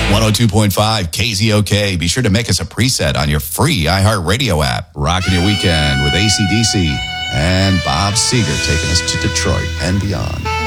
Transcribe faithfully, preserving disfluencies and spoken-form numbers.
one oh two point five K Z O K. Be sure to make us a preset on your free iHeartRadio app. Rocking your weekend with A C D C and Bob Seger taking us to Detroit and beyond.